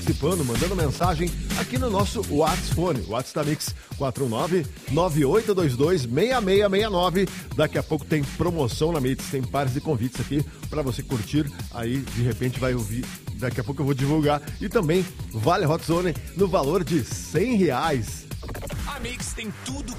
participando, mandando mensagem aqui no nosso WhatsApp, o WhatsApp da Mix 419-9822-6669. Daqui a pouco tem promoção na Mix, tem pares de convites aqui para você curtir, aí de repente vai ouvir, daqui a pouco eu vou divulgar. E também vale Hot Zone no valor de R$100. A Mix tem tudo